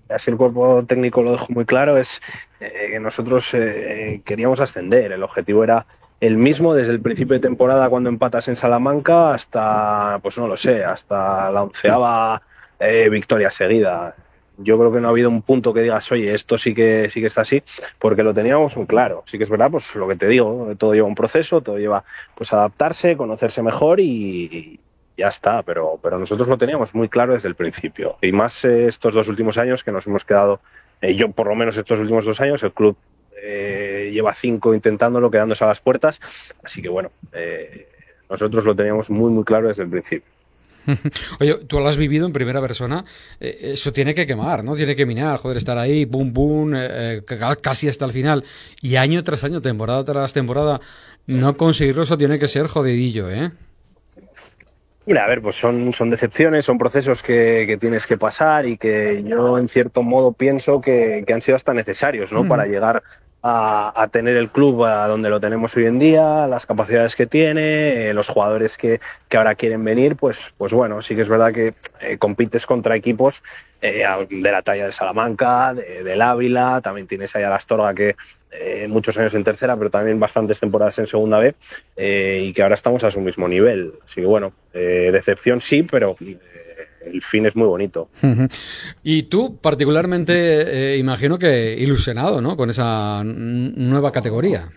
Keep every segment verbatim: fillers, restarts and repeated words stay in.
así el cuerpo técnico lo dejó muy claro, es eh, que nosotros eh, queríamos ascender. El objetivo era el mismo desde el principio de temporada cuando empatas en Salamanca hasta, pues no lo sé, hasta la onceava eh, victoria seguida. Yo creo que no ha habido un punto que digas, oye, esto sí que sí que está así, porque lo teníamos muy claro. Sí que es verdad, pues lo que te digo, ¿no? Todo lleva un proceso, todo lleva pues adaptarse, conocerse mejor y ya está, pero, pero nosotros lo teníamos muy claro desde el principio. Y más eh, estos dos últimos años que nos hemos quedado, eh, yo por lo menos estos últimos dos años, el club eh, lleva cinco intentándolo, quedándose a las puertas, así que bueno, eh, nosotros lo teníamos muy muy claro desde el principio. Oye, tú lo has vivido en primera persona, eh, eso tiene que quemar, ¿no? Tiene que minar, joder, estar ahí, boom, boom, eh, casi hasta el final. Y año tras año, temporada tras temporada, no conseguirlo, eso tiene que ser jodidillo, ¿eh? Mira, a ver, pues son, son decepciones, son procesos que, que tienes que pasar y que yo en cierto modo pienso que, que han sido hasta necesarios, ¿no? Para llegar a, a tener el club a donde lo tenemos hoy en día, las capacidades que tiene, eh, los jugadores que, que ahora quieren venir, pues, pues bueno, sí que es verdad que eh, compites contra equipos eh, de la talla de Salamanca, de, del Ávila, también tienes ahí a la Astorga que eh, muchos años en tercera, pero también bastantes temporadas en segunda B, eh, y que ahora estamos a su mismo nivel. Así que bueno, eh, decepción sí, pero eh, el fin es muy bonito. Y tú, particularmente, eh, imagino que ilusionado, ¿no? Con esa n- nueva categoría.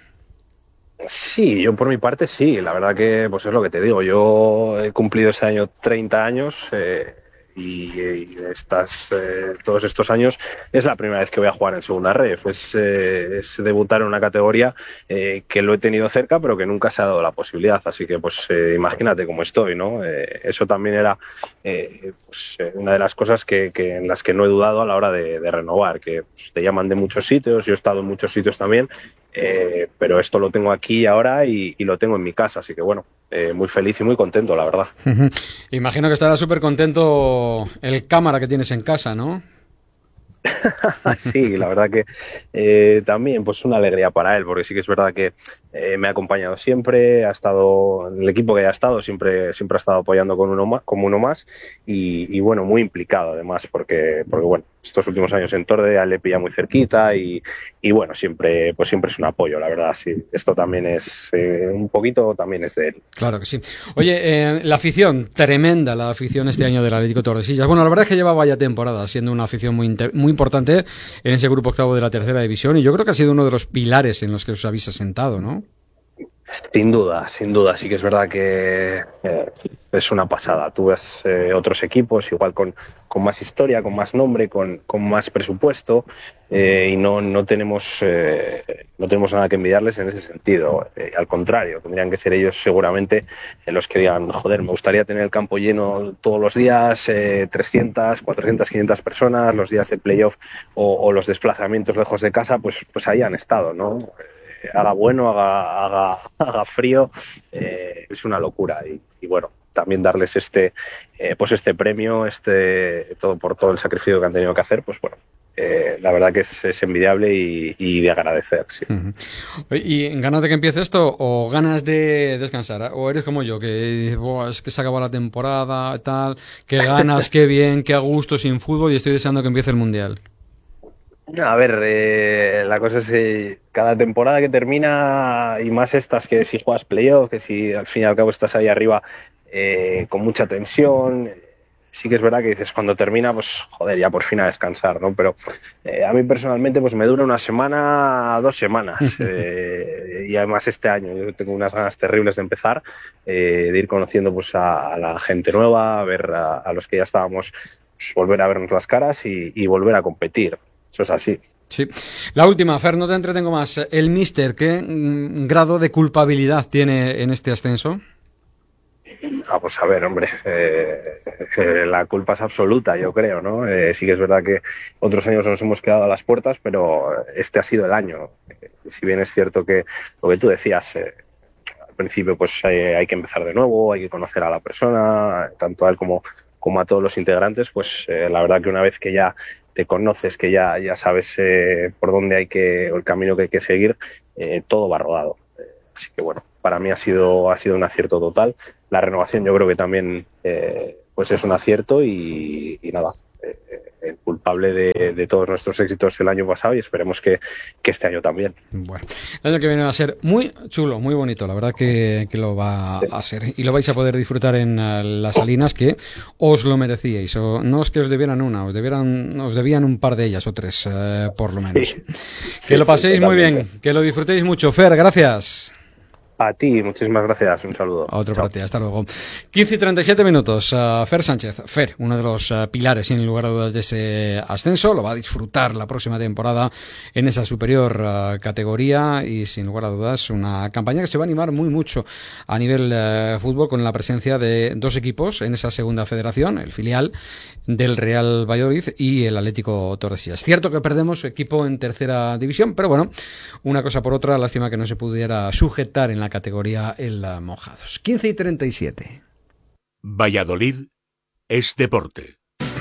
Sí, yo por mi parte sí, la verdad que pues es lo que te digo, yo he cumplido este año treinta años eh, y, y estas, eh, todos estos años es la primera vez que voy a jugar en segunda ref, es, eh, es debutar en una categoría eh, que lo he tenido cerca pero que nunca se ha dado la posibilidad, así que pues eh, imagínate cómo estoy, ¿no? Eh, eso también era eh, pues, eh, una de las cosas que, que en las que no he dudado a la hora de, de renovar, que pues, te llaman de muchos sitios, yo he estado en muchos sitios también. Eh, pero esto lo tengo aquí ahora y, y lo tengo en mi casa, así que bueno, eh, muy feliz y muy contento, la verdad. Imagino que estará súper contento el cámara que tienes en casa, ¿no? Sí, la verdad que eh, también pues una alegría para él, porque sí que es verdad que eh, me ha acompañado siempre, ha estado en el equipo que haya estado, siempre, siempre ha estado apoyando con uno más, como uno más y, y bueno, muy implicado además, porque, porque bueno, estos últimos años en Torde a él le pilla muy cerquita y, y bueno, siempre, pues siempre es un apoyo, la verdad, sí. Esto también es eh, un poquito, también es de él. Claro que sí. Oye, eh, la afición, tremenda la afición este año del Atlético Tordesillas. Bueno, la verdad es que lleva vaya temporada siendo una afición muy, inter- muy importante en ese grupo octavo de la tercera división y yo creo que ha sido uno de los pilares en los que os habéis asentado, ¿no? Sin duda, sin duda, sí que es verdad que eh, es una pasada. Tú ves eh, otros equipos igual con, con más historia, con más nombre, con, con más presupuesto eh, y no, no, tenemos, eh, no tenemos nada que envidiarles en ese sentido. Eh, al contrario, tendrían que ser ellos seguramente eh, los que digan, joder, me gustaría tener el campo lleno todos los días, eh, trescientas, cuatrocientas, quinientas personas, los días de playoff o, o los desplazamientos lejos de casa, pues, pues ahí han estado, ¿no? Haga bueno, haga, haga, haga frío, eh, es una locura. Y, y bueno, también darles este, eh, pues este premio, este todo por todo el sacrificio que han tenido que hacer, pues bueno, eh, la verdad que es, es envidiable y, y de agradecer. Sí. Uh-huh. ¿Y ganas de que empiece esto o ganas de descansar? ¿O eres como yo, que oh, es que se acaba la temporada, tal, que ganas, qué bien, qué a gusto sin fútbol y estoy deseando que empiece el Mundial? A ver, eh, la cosa es que cada temporada que termina, y más estas que si juegas playoff, que si al fin y al cabo estás ahí arriba eh, con mucha tensión, sí que es verdad que dices cuando termina, pues joder, ya por fin a descansar, ¿no? Pero eh, a mí personalmente pues me dura una semana, dos semanas, eh, y además este año yo tengo unas ganas terribles de empezar, eh, de ir conociendo pues a, a la gente nueva, a ver a, a los que ya estábamos, pues, volver a vernos las caras y, y volver a competir. Eso es así. Sí. La última, Fer, no te entretengo más. El Mister, ¿qué mm, grado de culpabilidad tiene en este ascenso? Ah, pues a ver, hombre, eh, eh, la culpa es absoluta, yo creo, ¿no? Eh, sí que es verdad que otros años nos hemos quedado a las puertas, pero este ha sido el año. Eh, si bien es cierto que lo que tú decías, eh, al principio pues eh, hay que empezar de nuevo, hay que conocer a la persona, tanto a él como, como a todos los integrantes, pues eh, la verdad que una vez que ya te conoces, que ya, ya sabes eh, por dónde hay que, o el camino que hay que seguir, eh, todo va rodado. Eh, así que bueno, para mí ha sido, ha sido un acierto total. La renovación yo creo que también eh, pues es un acierto y, y nada, eh, el culpable de, de todos nuestros éxitos el año pasado y esperemos que, que este año también. Bueno, el año que viene va a ser muy chulo, muy bonito, la verdad que, que lo va sí. a ser. Y lo vais a poder disfrutar en uh, las Salinas, que os lo merecíais. O, no es que os debieran una, os debieran, os debían un par de ellas o tres, uh, por lo menos. Sí. Que sí, lo paséis sí, muy bien, que lo disfrutéis mucho. Fer, gracias. A ti, muchísimas gracias, un saludo. Otro para ti, hasta luego. quince y treinta y siete minutos, uh, Fer Sánchez. Fer, uno de los uh, pilares, sin lugar a dudas, de ese ascenso, lo va a disfrutar la próxima temporada en esa superior uh, categoría y, sin lugar a dudas, una campaña que se va a animar muy mucho a nivel uh, fútbol, con la presencia de dos equipos en esa segunda federación, el filial del Real Valladolid y el Atlético Tordesillas. Cierto que perdemos equipo en tercera división, pero bueno, una cosa por otra, lástima que no se pudiera sujetar en la categoría el Mojados. quince y treinta y siete. Valladolid es deporte.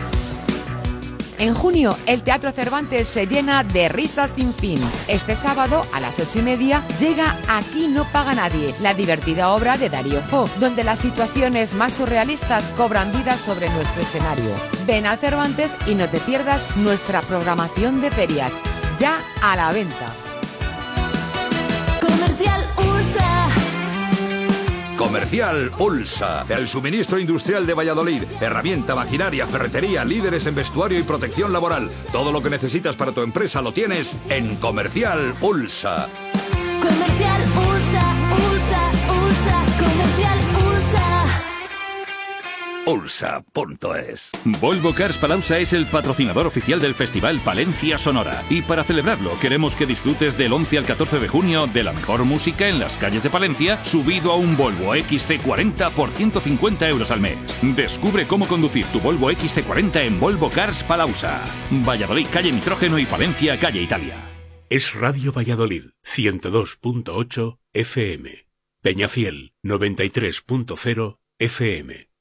En junio, el Teatro Cervantes se llena de risas sin fin. Este sábado, a las ocho y media, llega Aquí no paga nadie, la divertida obra de Darío Fo, donde las situaciones más surrealistas cobran vida sobre nuestro escenario. Ven al Cervantes y no te pierdas nuestra programación de ferias, ya a la venta. Comercial Ursa. Comercial Ulsa, el suministro industrial de Valladolid, herramienta, maquinaria, ferretería, líderes en vestuario y protección laboral. Todo lo que necesitas para tu empresa lo tienes en Comercial Ulsa. Comercial Ursa, Ursa, Ursa, Comercial Ursa. Ulsa punto es. Volvo Cars Palauza es el patrocinador oficial del Festival Palencia Sonora. Y para celebrarlo, queremos que disfrutes del once al catorce de junio de la mejor música en las calles de Palencia, subido a un Volvo X C cuarenta por ciento cincuenta euros al mes. Descubre cómo conducir tu Volvo X C cuarenta en Volvo Cars Palauza. Valladolid, calle Nitrógeno, y Palencia, calle Italia. Es Radio Valladolid, ciento dos punto ocho F M. Peñafiel, noventa y tres punto cero F M.